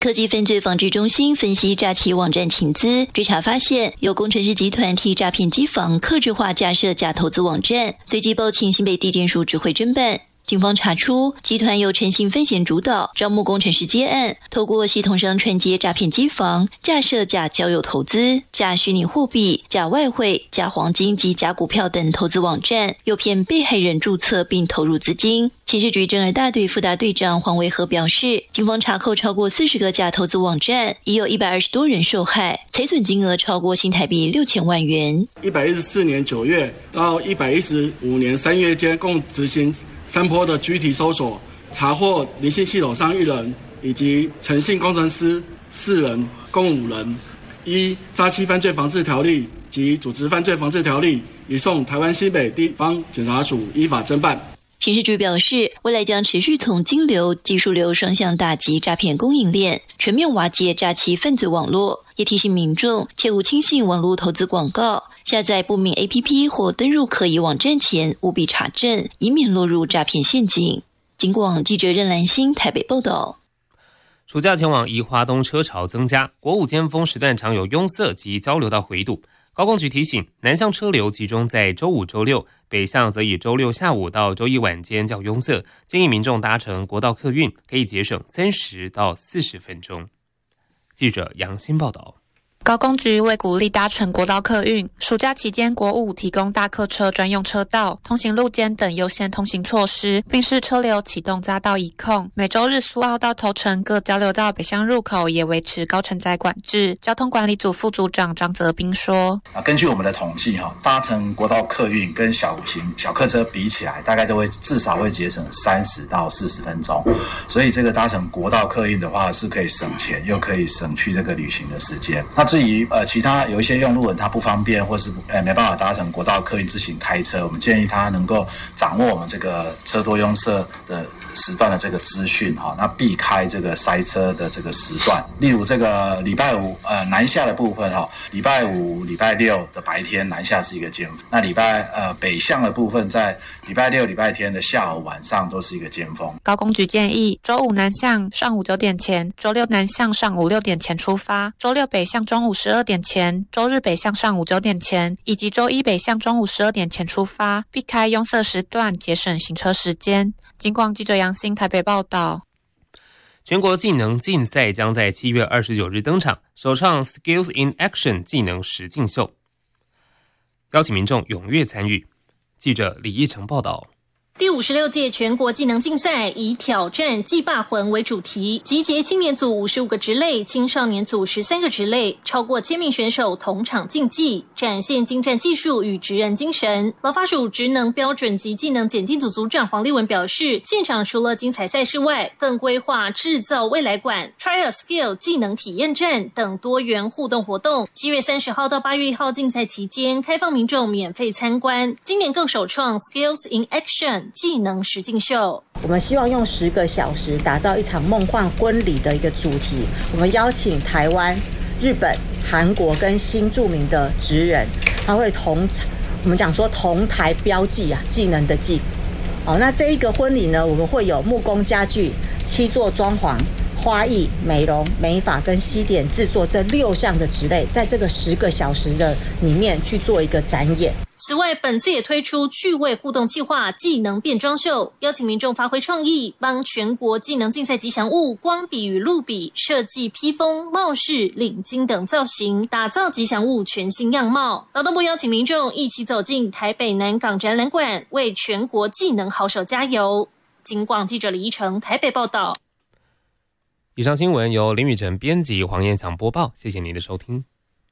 科技犯罪防治中心分析诈欺网站情资，追查发现有工程师集团替诈骗机房客制化架设假投资网站，随即报请新北地检署指挥侦办。警方查出，集团由陈姓分嫌主导，招募工程师接案，透过系统上串接诈骗机房，架设假交友投资、假虚拟货币、假外汇、假黄金及假股票等投资网站，诱骗被害人注册并投入资金。刑事局侦二大队副大队长黄维和表示，警方查扣超过40个假投资网站，已有120多人受害，财损金额超过新台币6000万元。 114年9月到115年3月间，共执行3波的具体搜索，查获林姓系统商1人以及陈姓工程师4人，共5人。依诈欺犯罪防治条例及组织犯罪防治条例，移送台湾新北地方检察署依法侦办。 刑事局表示，未来将持续从金流、技术流双向打击诈骗供应链，全面瓦解诈欺犯罪网络，也提醒民众切勿轻信网络投资广告，下载不明 APP 或登入可疑网站前务必查证，以免落入诈骗陷阱。警广记者任兰心台北报道。 暑假前往宜花东车潮增加，国五尖峰时段常有拥塞及交流道回堵。高公局提醒，南向车流集中在周五、周六，北向则以周六下午到周一晚间较拥塞，建议民众搭乘国道客运可以节省30到40分钟。记者杨欣报道。 高公局为鼓励搭乘国道客运，暑假期间国五提供大客车专用车道、通行路肩等优先通行措施，并视车流启动匝道一控。每周日苏澳到头城各交流道北向入口也维持高承载管制。交通管理组副组长张泽斌说： 根据我们的统计，搭乘国道客运跟小客车比起来，大概都会至少会节省30到40分钟。所以这个搭乘国道客运的话，是可以省钱，又可以省去这个旅行的时间。那至于其他有一些用路人他不方便，或是没办法搭乘国道客运自行开车，我们建议他能够掌握我们这个车多拥塞的时段的这个资讯，那避开这个塞车的这个时段。例如这个礼拜五南下的部分，礼拜五、礼拜六的白天南下是一个尖峰，那北向的部分在礼拜六、礼拜天的下午、晚上都是一个尖峰。 高公局建议，周五南向上午9点前，周六南向上午6点前出发，周六北向中午12点前，周日北向上午9点前，以及周一北向中午12点前出发，避开拥塞时段，节省行车时间。警广记者杨欣台北报道。 全国技能竞赛将在7月29日登场，首创 Skills in Action 技能实境秀，邀请民众踊跃参与。记者李义成报道。 第56届全国技能竞赛以挑战技霸魂为主题，集结青年组55个职类、青少年组13个职类，超过1000名选手同场竞技，展现精湛技术与职人精神。劳发署职能标准及技能检定组组长黄立文表示，现场除了精彩赛事外，更规划制造未来馆、Try a Skill 技能体验站等多元互动活动。7月30号到8月1号竞赛期间，开放民众免费参观。今年更首创 Skills in Action技能实境秀， 我们希望用10个小时打造一场梦幻婚礼的一个主题。我们邀请台湾、日本、韩国跟新著名的职人，他会我们讲说同台标记技能的技。那这一个婚礼呢，我们会有木工家具、漆作装潢、花艺、美容、美发跟西点制作这6项的职类，在这个10个小时的里面去做一个展演。 此外，本次也推出趣味互动计划技能变装秀，邀请民众发挥创意，帮全国技能竞赛吉祥物光笔与露笔设计披风、帽饰、领巾等造型，打造吉祥物全新样貌。劳动部邀请民众一起走进台北南港展览馆，为全国技能好手加油。警广记者李依成台北报道。 以上新闻由林宇辰编辑，黄彦祥播报，谢谢您的收听。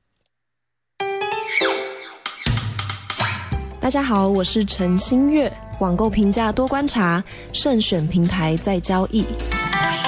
大家好，我是陈新月。网购评价多观察，慎选平台再交易。